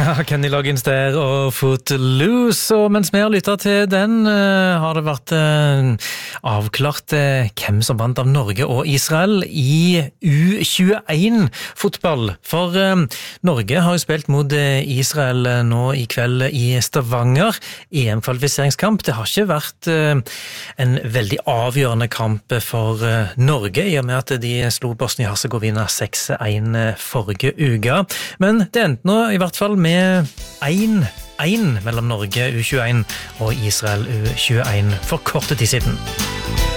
Ja, Kenny Loggins der og Footloose, og mens vi har lyttet til den, har det vært avklart hvem som vant av Norge og Israel i U21-fotball. For Norge har jo spilt mot Israel nå i kveld i Stavanger, EM-kvalifiseringskamp. Det har ikke vært en veldig avgjørende kamp for Norge, i og med at de slo Bosnia-Herzegovina 6-1 forrige uke. Men det endte nå i hvert fall med 1-1 mellom Norge U21 og Israel U21 for kort tid siden.